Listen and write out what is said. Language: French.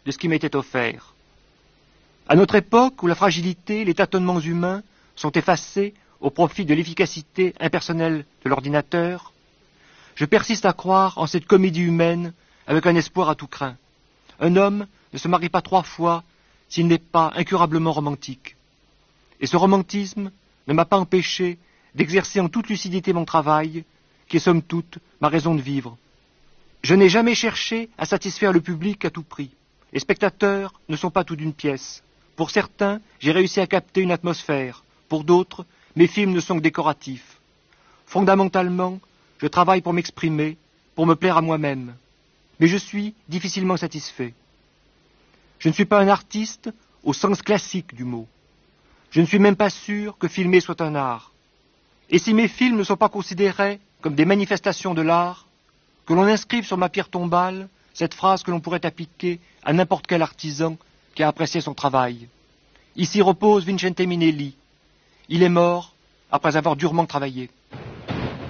de ce qui m'était offert. À notre époque, où la fragilité, les tâtonnements humains sont effacés au profit de l'efficacité impersonnelle de l'ordinateur, je persiste à croire en cette comédie humaine avec un espoir à tout craint. Un homme ne se marie pas 3 fois s'il n'est pas incurablement romantique. Et ce romantisme ne m'a pas empêché d'exercer en toute lucidité mon travail, qui est somme toute ma raison de vivre. Je n'ai jamais cherché à satisfaire le public à tout prix. Les spectateurs ne sont pas tout d'une pièce. Pour certains, j'ai réussi à capter une atmosphère. Pour d'autres, mes films ne sont que décoratifs. Fondamentalement, je travaille pour m'exprimer, pour me plaire à moi-même. Mais je suis difficilement satisfait. Je ne suis pas un artiste au sens classique du mot. Je ne suis même pas sûr que filmer soit un art. Et si mes films ne sont pas considérés comme des manifestations de l'art, que l'on inscrive sur ma pierre tombale cette phrase que l'on pourrait appliquer à n'importe quel artisan qui a apprécié son travail. Ici repose Vincente Minnelli. Il est mort après avoir durement travaillé.